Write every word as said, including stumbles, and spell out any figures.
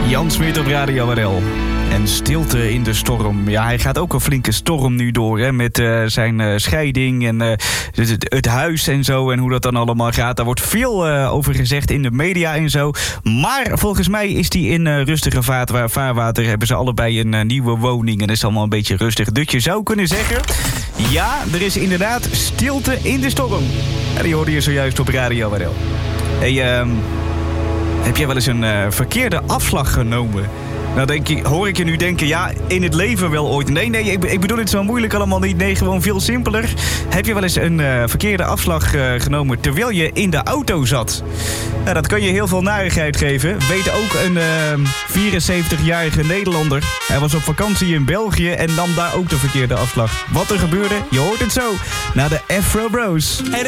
Jan Smit op Radio R L. En stilte in de storm. Ja, hij gaat ook een flinke storm nu door, hè, met uh, zijn uh, scheiding en uh, het, het huis en zo en hoe dat dan allemaal gaat. Daar wordt veel uh, over gezegd in de media en zo. Maar volgens mij is hij in uh, rustige vaartwa- vaarwater. Hebben ze allebei een uh, nieuwe woning en is allemaal een beetje rustig. Dus je zou kunnen zeggen, ja, er is inderdaad stilte in de storm. En die hoorde je zojuist op Radio R L. Hey, um, heb jij wel eens een uh, verkeerde afslag genomen? Nou denk je, hoor ik je nu denken, ja, in het leven wel ooit. Nee, nee, ik, ik bedoel het zo moeilijk allemaal niet. Nee, gewoon veel simpeler. Heb je wel eens een uh, verkeerde afslag uh, genomen terwijl je in de auto zat? Nou, dat kan je heel veel narigheid geven. Weet ook een uh, vierenzeventigjarige Nederlander. Hij was op vakantie in België en nam daar ook de verkeerde afslag. Wat er gebeurde, je hoort het zo. Na de Afro Bros. Hey,